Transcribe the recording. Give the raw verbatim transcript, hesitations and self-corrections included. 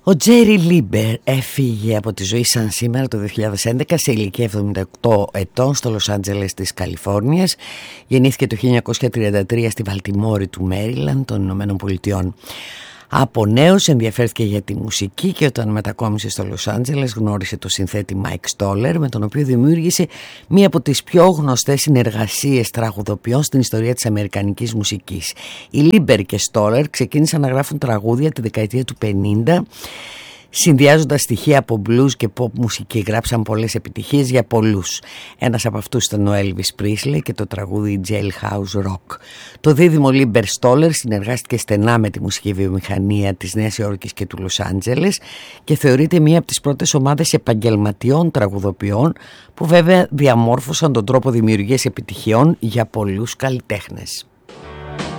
Ο Τζέρι Λίμπερ έφυγε από τη ζωή σαν σήμερα το δύο χιλιάδες έντεκα σε ηλικία εβδομήντα οκτώ ετών στο Λος Άντζελες της Καλιφόρνιας. Γεννήθηκε το χίλια εννιακόσια τριάντα τρία στη Βαλτιμόρη του Μέριλαντ των Ηνωμένων Πολιτειών. Από νέος ενδιαφέρθηκε για τη μουσική και όταν μετακόμισε στο Λος Άντζελες γνώρισε το συνθέτη Μάικ Στόλερ, με τον οποίο δημιούργησε μία από τις πιο γνωστές συνεργασίες τραγουδοποιών στην ιστορία της αμερικανικής μουσικής. Οι Λίμπερ και Στόλερ ξεκίνησαν να γράφουν τραγούδια τη δεκαετία του πενήντα, συνδυάζοντας στοιχεία από blues και pop μουσική. Γράψαν πολλές επιτυχίες για πολλούς. Ένας από αυτούς ήταν ο Elvis Presley και το τραγούδι Jailhouse Rock. Το δίδυμο Lieber Stoller συνεργάστηκε στενά με τη μουσική βιομηχανία της Νέας Υόρκης και του Λος Άντζελες και θεωρείται μία από τις πρώτες ομάδες επαγγελματιών τραγουδοποιών που βέβαια διαμόρφωσαν τον τρόπο δημιουργίας επιτυχιών για πολλούς καλλιτέχνες.